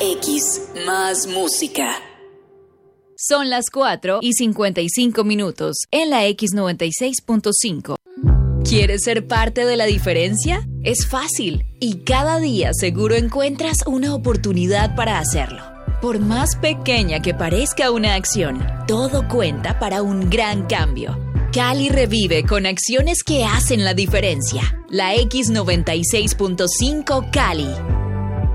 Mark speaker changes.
Speaker 1: X, más música.
Speaker 2: Son las 4:55 en la X96.5. ¿Quieres ser parte de la diferencia? Es fácil y cada día seguro encuentras una oportunidad para hacerlo. Por más pequeña que parezca una acción, todo cuenta para un gran cambio. Cali revive con acciones que hacen la diferencia. La X96.5 Cali.